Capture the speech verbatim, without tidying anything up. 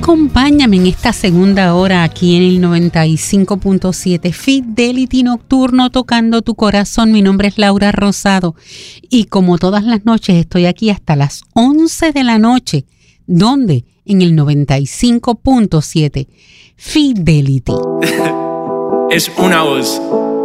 Acompáñame en esta segunda hora aquí en el noventa y cinco punto siete Fidelity Nocturno, tocando tu corazón. Mi nombre es Laura Rosado y como todas las noches estoy aquí hasta las once de la noche. ¿Dónde? En el noventa y cinco punto siete Fidelity. Es una voz